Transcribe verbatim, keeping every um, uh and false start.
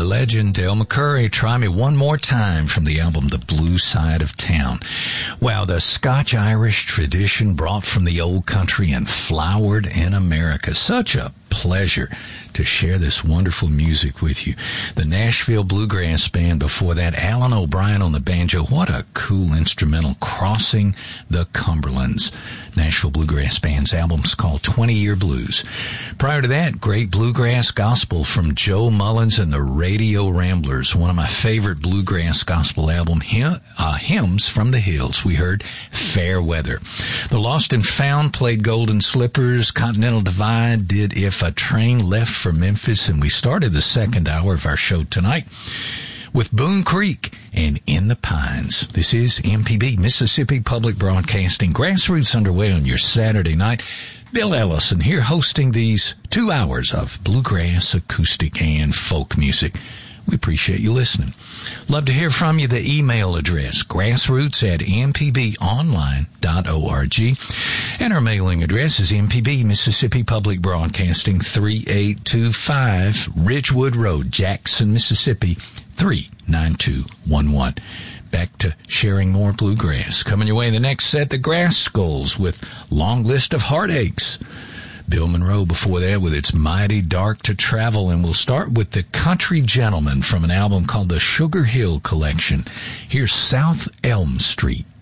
legend, Del McCoury, Try Me One More Time from the album The Blue Side of Town. Wow, the Scotch-Irish tradition brought from the old country and flowered in America. Such a pleasure to share this wonderful music with you. The Nashville Bluegrass Band before that, Alan O'Brien on the banjo. What a cool instrumental, Crossing the Cumberlands. Nashville Bluegrass Band's album's called twenty-Year Blues. Prior to that, great bluegrass gospel from Joe Mullins and the Radio Ramblers, one of my favorite bluegrass gospel album hymn, uh, hymns from the hills. We heard Fair Weather. The Lost and Found played Golden Slippers. Continental Divide did If a Train Left for Memphis, and we started the second hour of our show tonight with Boone Creek and In the Pines. This is M P B, Mississippi Public Broadcasting. Grassroots underway on your Saturday night. Bill Ellison here hosting these two hours of bluegrass, acoustic, and folk music. We appreciate you listening. Love to hear from you. The email address, grassroots at m p b online dot org. And our mailing address is M P B, Mississippi Public Broadcasting, three eight two five Ridgewood Road, Jackson, Mississippi, three nine two one one. Back to sharing more bluegrass. Coming your way in the next set, the Grass Skulls with Long List of Heartaches. Bill Monroe before that with It's Mighty Dark to Travel. And we'll start with the Country Gentleman from an album called the Sugar Hill Collection. Here's South Elm Street.